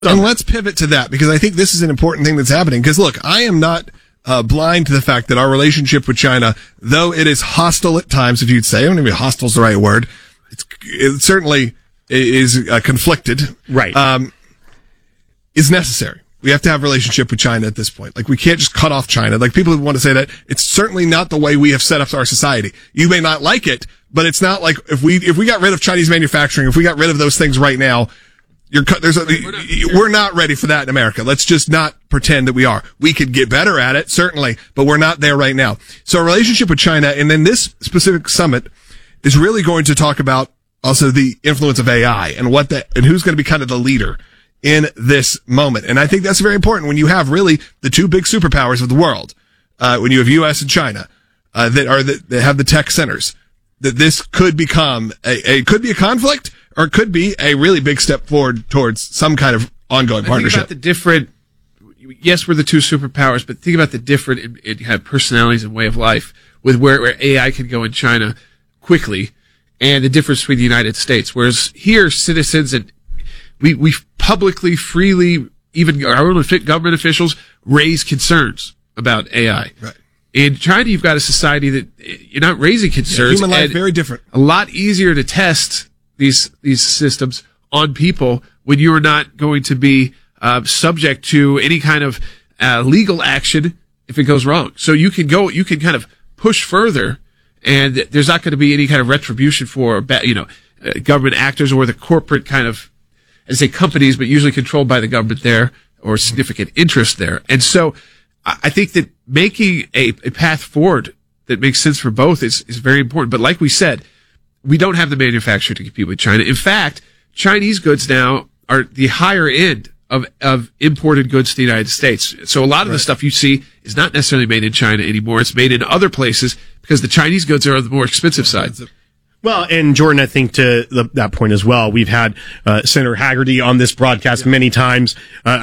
And let's pivot to that, because I think this is an important thing that's happening. Because look, I am not blind to the fact that our relationship with China, though it is hostile at times, if you'd say, I don't know if hostile is the right word, it certainly is conflicted. Right. Is necessary. We have to have a relationship with China at this point. Like, we can't just cut off China. Like, people want to say that it's certainly not the way we have set up our society. You may not like it, but it's not like if we got rid of Chinese manufacturing, if we got rid of those things right now, we're not ready for that in America. Let's just not pretend that we are. We could get better at it, certainly, but we're not there right now. So a relationship with China, and then this specific summit is really going to talk about also the influence of AI and and who's going to be kind of the leader in this moment. And I think that's very important when you have really the two big superpowers of the world, when you have U.S. and China, that have the tech centers, that this could become could be a conflict, or it could be a really big step forward towards some kind of ongoing partnership. Think about the different, yes, we're the two superpowers, but think about the different personalities and way of life with where AI can go in China quickly, and the difference between the United States. Whereas here, citizens and we publicly, freely, even our own government officials raise concerns about AI. Right. In China, you've got a society that you're not raising concerns. Human life, very different. A lot easier to test these systems on people when you are not going to be subject to any kind of legal action if it goes wrong. So you can kind of push further, and there's not going to be any kind of retribution for government actors or the corporate kind of, I say companies, but usually controlled by the government there or significant interest there. And so I think that making a path forward that makes sense for both is very important. But like we said, we don't have the manufacturer to compete with China. In fact, Chinese goods now are the higher end of imported goods to the United States. So a lot of the stuff you see is not necessarily made in China anymore. It's made in other places because the Chinese goods are on the more expensive side. Well, and Jordan, I think to that point as well, we've had Senator Haggerty on this broadcast many times.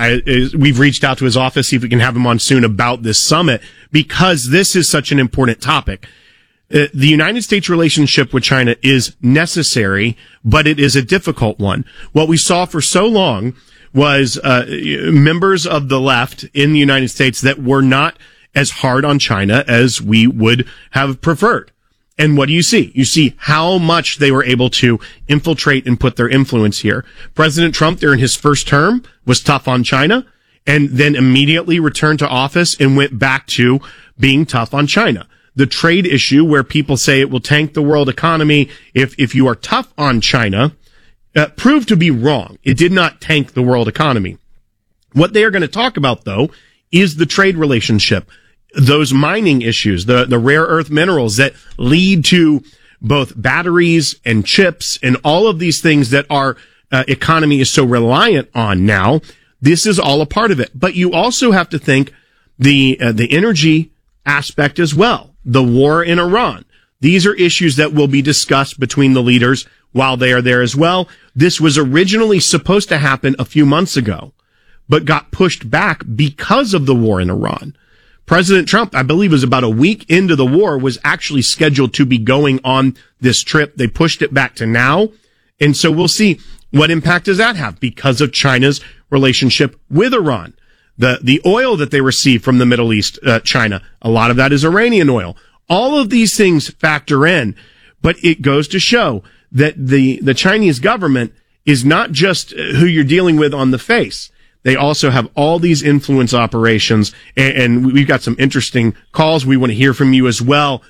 We've reached out to his office, see if we can have him on soon about this summit, because this is such an important topic. The United States relationship with China is necessary, but it is a difficult one. What we saw for so long was members of the left in the United States that were not as hard on China as we would have preferred. And what do you see? You see how much they were able to infiltrate and put their influence here. President Trump, during his first term, was tough on China, and then immediately returned to office and went back to being tough on China. The trade issue, where people say it will tank the world economy if you are tough on China, proved to be wrong. It did not tank the world economy. What they are going to talk about, though, is the trade relationship. Those mining issues, the rare earth minerals that lead to both batteries and chips and all of these things that our economy is so reliant on now. This is all a part of it. But you also have to think the energy aspect as well. The war in Iran. These are issues that will be discussed between the leaders while they are there as well. This was originally supposed to happen a few months ago, but got pushed back because of the war in Iran. President Trump, I believe, was about a week into the war, was actually scheduled to be going on this trip. They pushed it back to now. And so we'll see what impact does that have because of China's relationship with Iran. The oil that they receive from the Middle East, China, a lot of that is Iranian oil. All of these things factor in, but it goes to show that the Chinese government is not just who you're dealing with on the face. They also have all these influence operations, and we've got some interesting calls. We want to hear from you as well.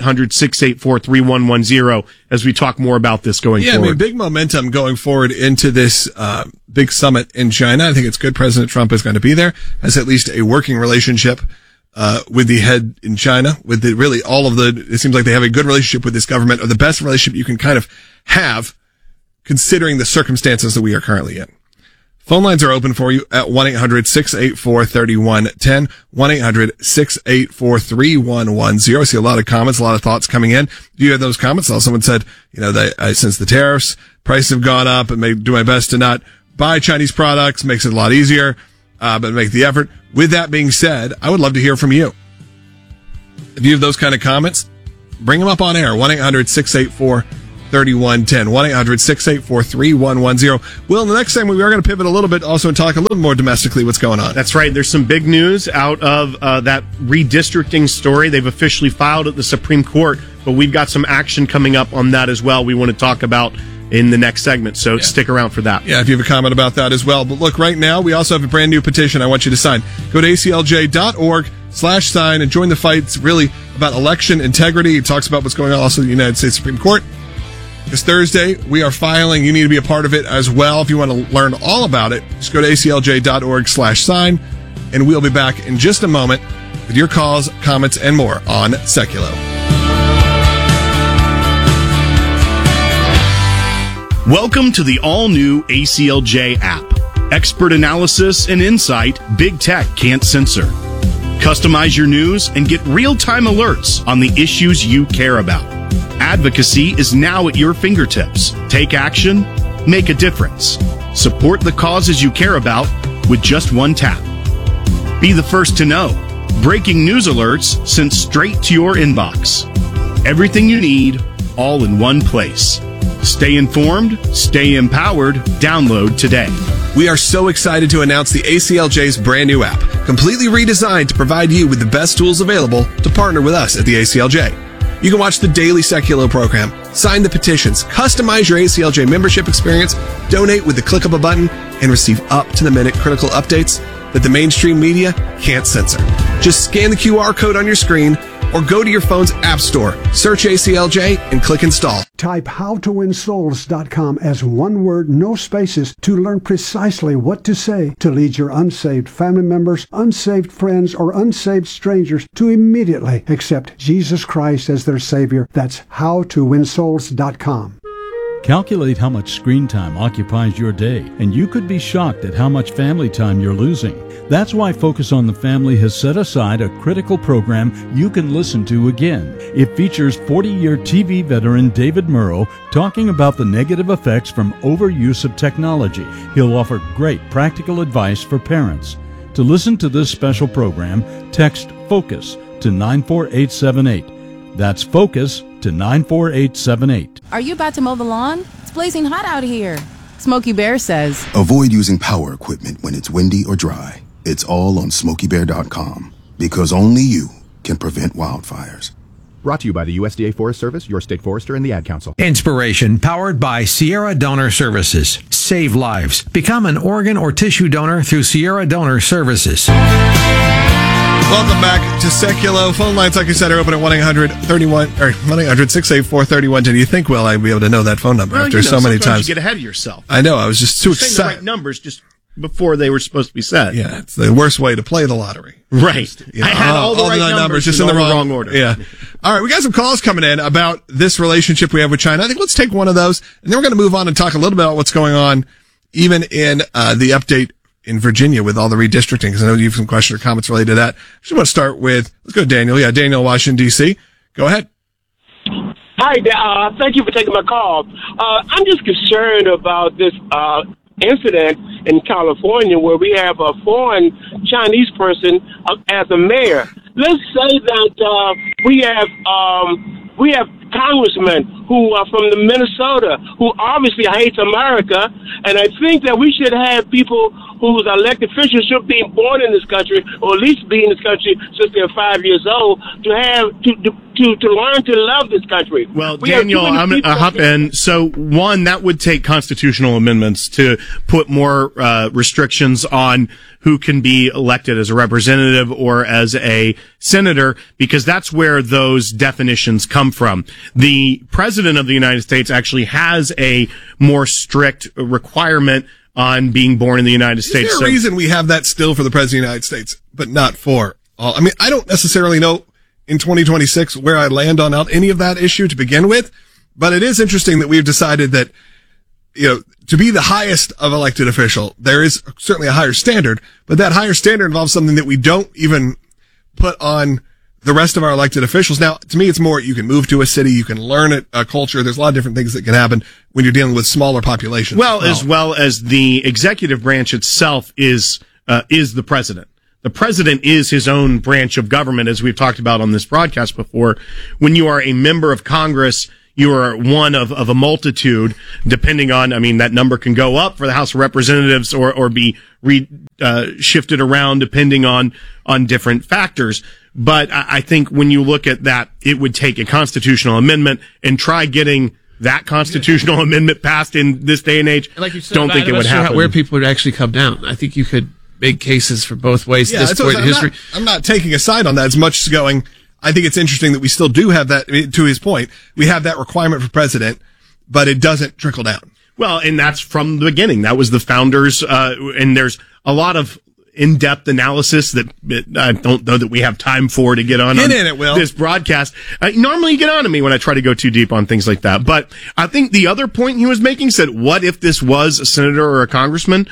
1-800-684-3110 as we talk more about this going forward. Yeah, I mean, big momentum going forward into this big summit in China. I think it's good President Trump is going to be there, has at least a working relationship with the head in China, with really all of it seems like they have a good relationship with this government, or the best relationship you can kind of have considering the circumstances that we are currently in. Phone lines are open for you at 1-800-684-3110, 1-800-684-3110. I see a lot of comments, a lot of thoughts coming in. Do you have those comments? Someone said, since the tariffs, prices have gone up, and may do my best to not buy Chinese products, makes it a lot easier, but make the effort. With that being said, I would love to hear from you. If you have those kind of comments, bring them up on air, 1-800-684-3110. 1-800-684-3110. 1-800-684-3110. Will, in the next segment, we are going to pivot a little bit also and talk a little more domestically what's going on. That's right. There's some big news out of that redistricting story. They've officially filed at the Supreme Court, but we've got some action coming up on that as well we want to talk about in the next segment, so stick around for that. Yeah, if you have a comment about that as well. But look, right now, we also have a brand new petition I want you to sign. Go to aclj.org/sign and join the fight. It's really about election integrity. It talks about what's going on also in the United States Supreme Court. This Thursday, we are filing. You need to be a part of it as well. If you want to learn all about it, just go to aclj.org/sign, and we'll be back in just a moment with your calls, comments, and more on Seculo. Welcome to the all-new ACLJ app. Expert analysis and insight big tech can't censor. Customize your news and get real-time alerts on the issues you care about. Advocacy is now at your fingertips. Take action, make a difference. Support the causes you care about with just one tap. Be the first to know. Breaking news alerts sent straight to your inbox. Everything you need, all in one place. Stay informed, stay empowered, download today. We are so excited to announce the ACLJ's brand new app, completely redesigned to provide you with the best tools available to partner with us at the ACLJ. You can watch the daily Seculo program, sign the petitions, customize your ACLJ membership experience, donate with the click of a button, and receive up-to-the-minute critical updates that the mainstream media can't censor. Just scan the QR code on your screen or go to your phone's app store, search ACLJ, and click install. Type howtowinsouls.com as one word, no spaces, to learn precisely what to say to lead your unsaved family members, unsaved friends, or unsaved strangers to immediately accept Jesus Christ as their Savior. That's howtowinsouls.com. Calculate how much screen time occupies your day, and you could be shocked at how much family time you're losing. That's why Focus on the Family has set aside a critical program you can listen to again. It features 40-year TV veteran David Murrow talking about the negative effects from overuse of technology. He'll offer great practical advice for parents. To listen to this special program, text FOCUS to 94878. That's FOCUS to 94878. Are you about to mow the lawn? It's blazing hot out here. Smokey Bear says, avoid using power equipment when it's windy or dry. It's all on SmokeyBear.com, because only you can prevent wildfires. Brought to you by the USDA Forest Service, your state forester, and the Ad Council. Inspiration powered by Sierra Donor Services. Save lives. Become an organ or tissue donor through Sierra Donor Services. Welcome back to Seculo. Phone lines, like I said, are open at 1-800-684-3110. You think, well, I'd be able to know that phone number after so many times. You get ahead of yourself. I know. I was just too saying excited. the right numbers just before they were supposed to be said. Yeah, it's the worst way to play the lottery. Right. You know, I had all the right numbers just in the wrong order. Yeah. All right, we got some calls coming in about this relationship we have with China. I think let's take one of those, and then we're going to move on and talk a little bit about what's going on even in the update in Virginia with all the redistricting, because I know you have some questions or comments related to that. I just want to start with, let's go to Daniel. Yeah, Daniel, Washington, D.C. Go ahead. Hi, thank you for taking my call. I'm just concerned about this incident in California where we have a foreign Chinese person as a mayor. Let's say that we have congressmen who are from the Minnesota who obviously hates America, and I think that we should have people whose elected officials should be born in this country, or at least be in this country since they're 5 years old, to learn to love this country. Well, Daniel, I'm going to hop in. So, one, that would take constitutional amendments to put more restrictions on who can be elected as a representative or as a senator, because that's where those definitions come from. The President of the United States actually has a more strict requirement on being born in the United States. Is there a reason we have that still for the President of the United States, but not for all? I mean, I don't necessarily know in 2026 where I land on any of that issue to begin with, but it is interesting that we've decided that, you know, to be the highest of elected official, there is certainly a higher standard, but that higher standard involves something that we don't even put on the rest of our elected officials. Now, to me, it's more, you can move to a city, you can learn a culture. There's a lot of different things that can happen when you're dealing with smaller populations. Well, as well as the executive branch itself is the president. The president is his own branch of government, as we've talked about on this broadcast before. When you are a member of Congress, you are one of a multitude, depending on, I mean, that number can go up for the House of Representatives or be shifted around depending on different factors. But I think when you look at that, it would take a constitutional amendment and try getting that constitutional amendment passed in this day and age. And like you said, don't think it would happen. Where people would actually come down. I think you could make cases for both ways. Yeah, at this point in history. I'm not taking a side on that as much as going, I think it's interesting that we still do have that, to his point, we have that requirement for president, but it doesn't trickle down. Well, and that's from the beginning. That was the founders, and there's a lot of in-depth analysis that I don't know that we have time for to get on this broadcast. Normally you get on to me when I try to go too deep on things like that. But I think the other point he was making said, what if this was a senator or a congressman?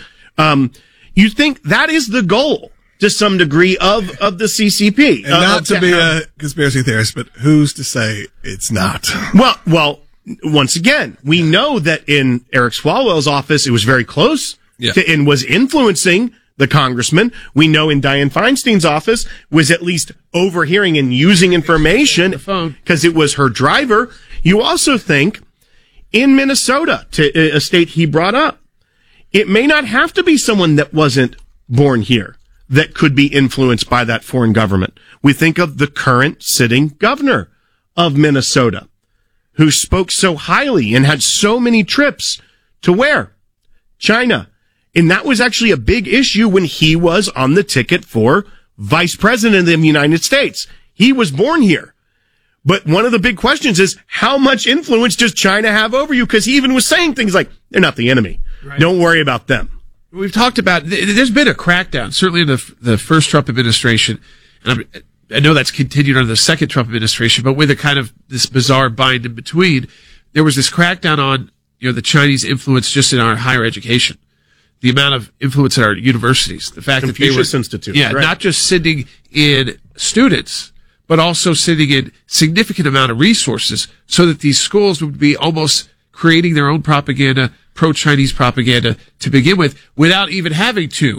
You think that is the goal to some degree of the CCP. And not to be a conspiracy theorist, but who's to say it's not? Well, once again, we know that in Eric Swalwell's office, it was very close and was influencing the congressman. We know in Dianne Feinstein's office was at least overhearing and using information because it was her driver. You also think in Minnesota, to a state he brought up, it may not have to be someone that wasn't born here that could be influenced by that foreign government. We think of the current sitting governor of Minnesota, who spoke so highly and had so many trips to where? China. And that was actually a big issue when he was on the ticket for vice president of the United States. He was born here. But one of the big questions is, how much influence does China have over you? Because he even was saying things like, they're not the enemy. Right. Don't worry about them. We've talked about, there's been a crackdown, certainly in the first Trump administration. And I know that's continued under the second Trump administration, but with a kind of this bizarre bind in between, there was this crackdown on, the Chinese influence just in our higher education. The amount of influence at our universities. The fact that they were, Institute. Yeah, right. Not just sending in students, but also sending in significant amount of resources so that these schools would be almost creating their own propaganda, pro-Chinese propaganda to begin with, without even having to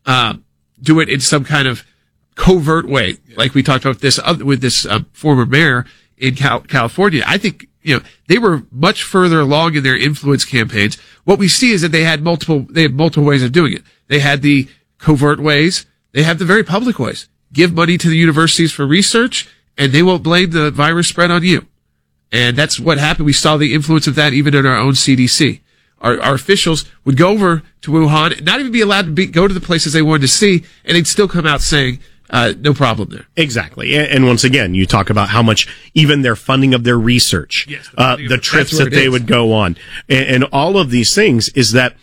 do it in some kind of covert way, like we talked about this with this former mayor in California. I think they were much further along in their influence campaigns. What we see is that they had multiple ways of doing it. They had the covert ways. They have the very public ways. Give money to the universities for research, and they won't blame the virus spread on you. And that's what happened. We saw the influence of that even in our own CDC. Our officials would go over to Wuhan, not even be allowed to go to the places they wanted to see, and they'd still come out saying, no problem there. Exactly. And once again, you talk about how much even their funding of their research, the trips that they would go on, and all of these things is that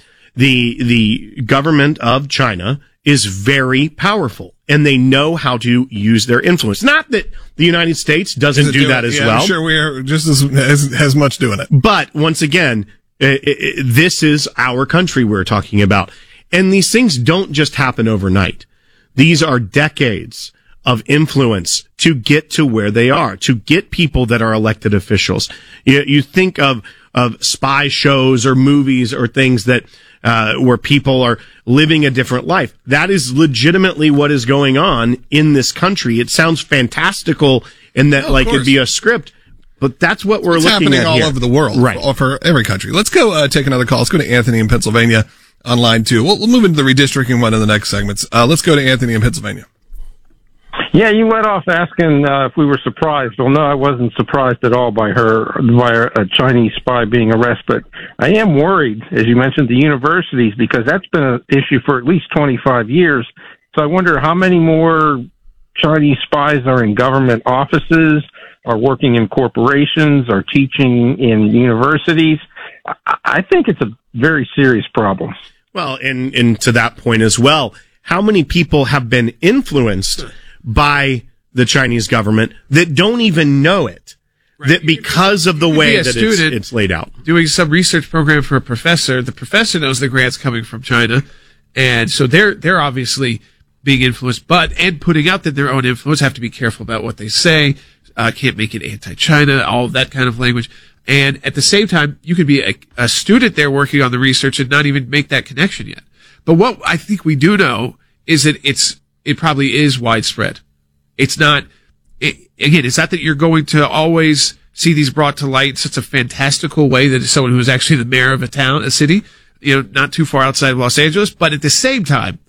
the government of China is very powerful, and they know how to use their influence. Not that the United States doesn't do that as well. I'm sure we are just as much doing it. But once again, this is our country we're talking about. And these things don't just happen overnight. These are decades of influence to get to where they are, to get people that are elected officials. You think of spy shows or movies or things that where people are living a different life. That is legitimately what is going on in this country. It sounds fantastical in that it'd be a script, but that's what we're looking at here. It's happening all over the world, right? For every country. Let's go take another call. Let's go to Anthony in Pennsylvania on line 2. We'll move into the redistricting one in the next segments. Let's go to Anthony in Pennsylvania. Yeah, you led off asking if we were surprised. Well, no, I wasn't surprised at all by a Chinese spy being arrested. But I am worried, as you mentioned, the universities, because that's been an issue for at least 25 years. So I wonder how many more Chinese spies are in government offices, are working in corporations, are teaching in universities. I think it's a very serious problem. Well, and to that point as well, how many people have been influenced by the Chinese government that don't even know it? Right. That because of the way that it's laid out. Doing some research program for a professor, the professor knows the grant's coming from China, and so they're obviously being influenced, and putting out that their own influence, have to be careful about what they say, can't make it anti-China, all of that kind of language. And at the same time, you could be a student there working on the research and not even make that connection yet. But what I think we do know is that it probably is widespread. It's not, it's not that you're going to always see these brought to light in such a fantastical way that someone who was actually the mayor of a city, not too far outside of Los Angeles. But at the same time,